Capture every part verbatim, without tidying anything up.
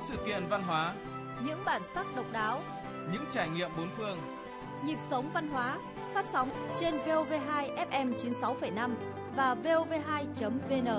sự kiện văn hóa, những bản sắc độc đáo, những trải nghiệm bốn phương. Nhịp sống văn hóa phát sóng trên vê o vê hai ép em chín mươi sáu phẩy năm và vê o vê hai chấm vê en.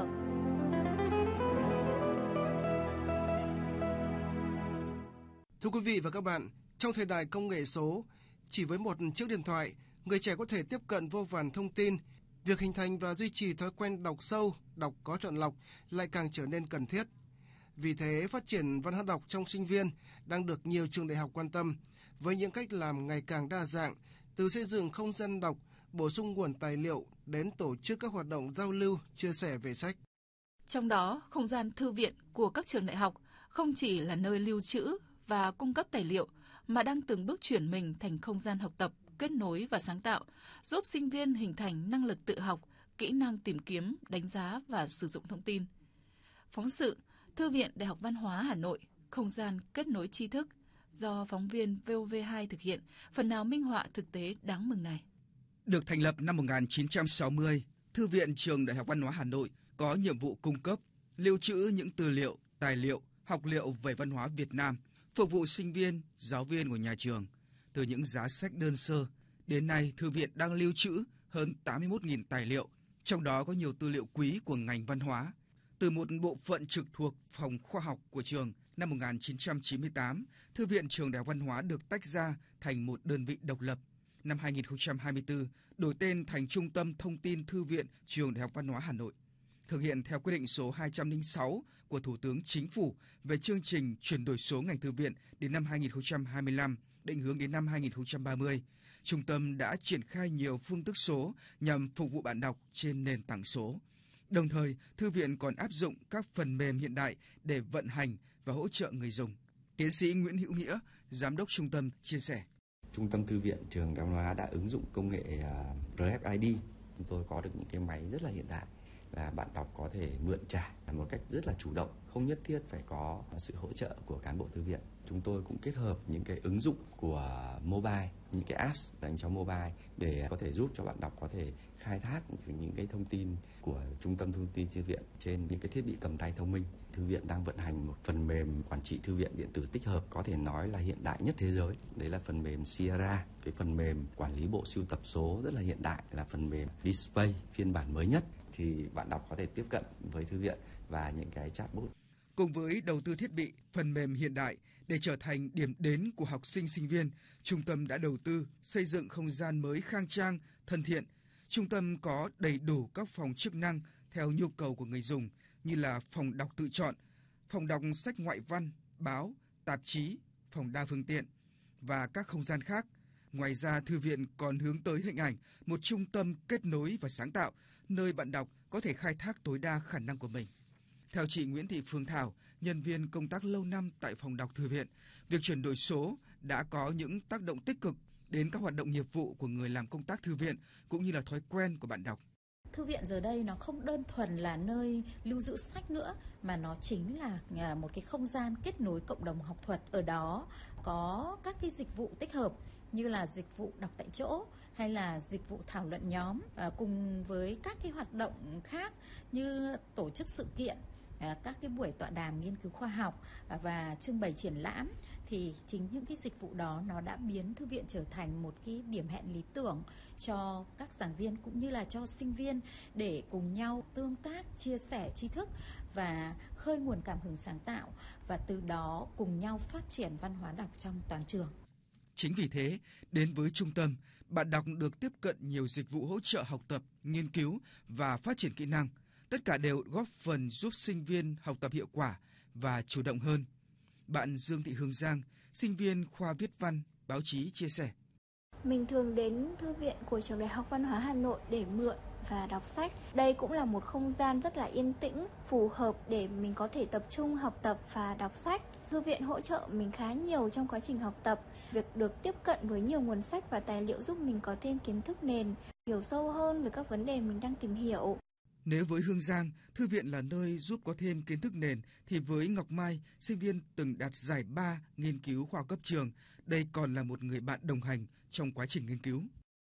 Thưa quý vị và các bạn, trong thời đại công nghệ số, chỉ với một chiếc điện thoại, người trẻ có thể tiếp cận vô vàn thông tin. Việc hình thành và duy trì thói quen đọc sâu, đọc có chọn lọc lại càng trở nên cần thiết. Vì thế, phát triển văn hóa đọc trong sinh viên đang được nhiều trường đại học quan tâm, với những cách làm ngày càng đa dạng, từ xây dựng không gian đọc, bổ sung nguồn tài liệu đến tổ chức các hoạt động giao lưu, chia sẻ về sách. Trong đó, không gian thư viện của các trường đại học không chỉ là nơi lưu trữ và cung cấp tài liệu, mà đang từng bước chuyển mình thành không gian học tập, kết nối và sáng tạo, giúp sinh viên hình thành năng lực tự học, kỹ năng tìm kiếm, đánh giá và sử dụng thông tin. Phóng sự Thư viện Đại học Văn hóa Hà Nội, không gian kết nối tri thức, do phóng viên vê o vê hai thực hiện, phần nào minh họa thực tế đáng mừng này. Được thành lập năm một nghìn chín trăm sáu mươi, Thư viện Trường Đại học Văn hóa Hà Nội có nhiệm vụ cung cấp, lưu trữ những tư liệu, tài liệu, học liệu về văn hóa Việt Nam, phục vụ sinh viên, giáo viên của nhà trường. Từ những giá sách đơn sơ, đến nay Thư viện đang lưu trữ hơn tám mươi mốt nghìn tài liệu, trong đó có nhiều tư liệu quý của ngành văn hóa. Từ một bộ phận trực thuộc phòng khoa học của trường, năm một nghìn chín trăm chín mươi tám, Thư viện Trường Đại học Văn hóa được tách ra thành một đơn vị độc lập. Năm hai nghìn không trăm hai mươi tư, đổi tên thành Trung tâm Thông tin Thư viện Trường Đại học Văn hóa Hà Nội. Thực hiện theo quyết định số hai trăm lẻ sáu của Thủ tướng Chính phủ về chương trình chuyển đổi số ngành thư viện đến năm hai nghìn không trăm hai mươi lăm, định hướng đến năm hai nghìn không trăm ba mươi, trung tâm đã triển khai nhiều phương thức số nhằm phục vụ bạn đọc trên nền tảng số. Đồng thời, thư viện còn áp dụng các phần mềm hiện đại để vận hành và hỗ trợ người dùng. Tiến sĩ Nguyễn Hữu Nghĩa, giám đốc trung tâm chia sẻ. Trung tâm Thư viện Trường Đại học Văn hóa đã ứng dụng công nghệ rờ ép i đê. Chúng tôi có được những cái máy rất là hiện đại, là bạn đọc có thể mượn trả một cách rất là chủ động, không nhất thiết phải có sự hỗ trợ của cán bộ thư viện. Chúng tôi cũng kết hợp những cái ứng dụng của mobile, những cái apps dành cho mobile để có thể giúp cho bạn đọc có thể khai thác những cái thông tin của Trung tâm Thông tin Thư viện trên những cái thiết bị cầm tay thông minh. Thư viện đang vận hành một phần mềm quản trị thư viện điện tử tích hợp có thể nói là hiện đại nhất thế giới. Đấy là phần mềm Sierra, cái phần mềm quản lý bộ sưu tập số rất là hiện đại, là phần mềm Display phiên bản mới nhất. Thì bạn đọc có thể tiếp cận với thư viện và những cái chatbot. Cùng với đầu tư thiết bị, phần mềm hiện đại để trở thành điểm đến của học sinh sinh viên, trung tâm đã đầu tư xây dựng không gian mới khang trang, thân thiện. Trung tâm có đầy đủ các phòng chức năng theo nhu cầu của người dùng như là phòng đọc tự chọn, phòng đọc sách ngoại văn, báo, tạp chí, phòng đa phương tiện và các không gian khác. Ngoài ra, thư viện còn hướng tới hình ảnh một trung tâm kết nối và sáng tạo, nơi bạn đọc có thể khai thác tối đa khả năng của mình. Theo chị Nguyễn Thị Phương Thảo, nhân viên công tác lâu năm tại phòng đọc thư viện, việc chuyển đổi số đã có những tác động tích cực đến các hoạt động nghiệp vụ của người làm công tác thư viện cũng như là thói quen của bạn đọc. Thư viện giờ đây nó không đơn thuần là nơi lưu giữ sách nữa, mà nó chính là một cái không gian kết nối cộng đồng học thuật. Ở đó có các cái dịch vụ tích hợp như là dịch vụ đọc tại chỗ hay là dịch vụ thảo luận nhóm, à, cùng với các cái hoạt động khác như tổ chức sự kiện, à, các cái buổi tọa đàm nghiên cứu khoa học à, và trưng bày triển lãm. Thì chính những cái dịch vụ đó nó đã biến thư viện trở thành một cái điểm hẹn lý tưởng cho các giảng viên cũng như là cho sinh viên để cùng nhau tương tác, chia sẻ tri thức và khơi nguồn cảm hứng sáng tạo, và từ đó cùng nhau phát triển văn hóa đọc trong toàn trường. Chính vì thế, đến với trung tâm, bạn đọc được tiếp cận nhiều dịch vụ hỗ trợ học tập, nghiên cứu và phát triển kỹ năng. Tất cả đều góp phần giúp sinh viên học tập hiệu quả và chủ động hơn. Bạn Dương Thị Hương Giang, sinh viên khoa viết văn, báo chí chia sẻ. Mình thường đến thư viện của Trường Đại học Văn hóa Hà Nội để mượn và đọc sách. Đây cũng là một không gian rất là yên tĩnh, phù hợp để mình có thể tập trung học tập và đọc sách. Thư viện hỗ trợ mình khá nhiều trong quá trình học tập. Việc được tiếp cận với nhiều nguồn sách và tài liệu giúp mình có thêm kiến thức nền, hiểu sâu hơn về các vấn đề mình đang tìm hiểu. Nếu với Hương Giang, thư viện là nơi giúp có thêm kiến thức nền, thì với Ngọc Mai, sinh viên từng đạt giải ba nghiên cứu khoa học cấp trường, đây còn là một người bạn đồng hành trong quá trình nghiên cứu.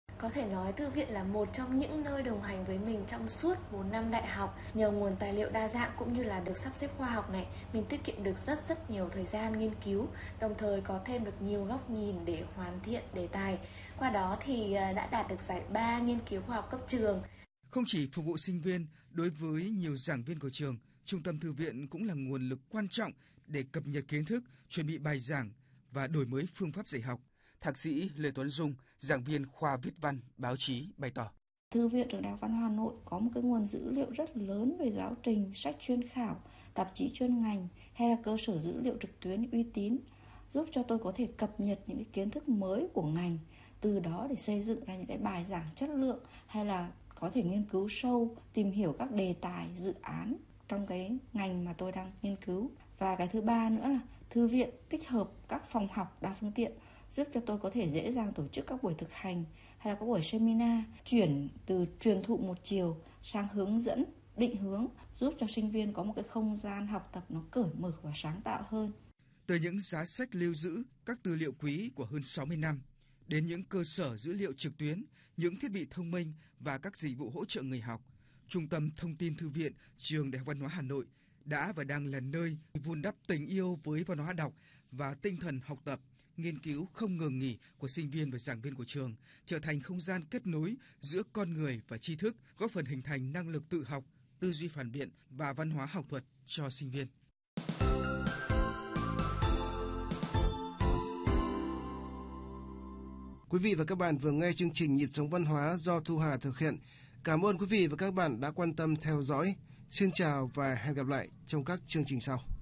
Có thể nói thư viện là một trong những nơi đồng hành với mình trong suốt bốn năm đại học. Nhờ nguồn tài liệu đa dạng cũng như là được sắp xếp khoa học này, mình tiết kiệm được rất rất nhiều thời gian nghiên cứu, đồng thời có thêm được nhiều góc nhìn để hoàn thiện đề tài. Qua đó thì đã đạt được giải ba nghiên cứu khoa học cấp trường. Không chỉ phục vụ sinh viên, đối với nhiều giảng viên của trường, Trung tâm Thư viện cũng là nguồn lực quan trọng để cập nhật kiến thức, chuẩn bị bài giảng và đổi mới phương pháp dạy học. Thạc sĩ Lê Tuấn Dung, giảng viên khoa viết văn, báo chí bày tỏ. Thư viện Trường Đại học Văn hóa Hà Nội có một cái nguồn dữ liệu rất lớn về giáo trình, sách chuyên khảo, tạp chí chuyên ngành hay là cơ sở dữ liệu trực tuyến uy tín, giúp cho tôi có thể cập nhật những cái kiến thức mới của ngành, từ đó để xây dựng ra những cái bài giảng chất lượng hay là có thể nghiên cứu sâu, tìm hiểu các đề tài, dự án trong cái ngành mà tôi đang nghiên cứu. Và cái thứ ba nữa là thư viện tích hợp các phòng học đa phương tiện, giúp cho tôi có thể dễ dàng tổ chức các buổi thực hành hay là các buổi seminar, chuyển từ truyền thụ một chiều sang hướng dẫn, định hướng, giúp cho sinh viên có một cái không gian học tập nó cởi mở và sáng tạo hơn. Từ những giá sách lưu giữ các tư liệu quý của hơn sáu mươi năm, đến những cơ sở dữ liệu trực tuyến, những thiết bị thông minh và các dịch vụ hỗ trợ người học, Trung tâm Thông tin Thư viện Trường Đại học Văn hóa Hà Nội đã và đang là nơi vun đắp tình yêu với văn hóa đọc và tinh thần học tập, nghiên cứu không ngừng nghỉ của sinh viên và giảng viên của trường, trở thành không gian kết nối giữa con người và tri thức, góp phần hình thành năng lực tự học, tư duy phản biện và văn hóa học thuật cho sinh viên. Quý vị và các bạn vừa nghe chương trình Nhịp sống văn hóa do Thu Hà thực hiện. Cảm ơn quý vị và các bạn đã quan tâm theo dõi. Xin chào và hẹn gặp lại trong các chương trình sau.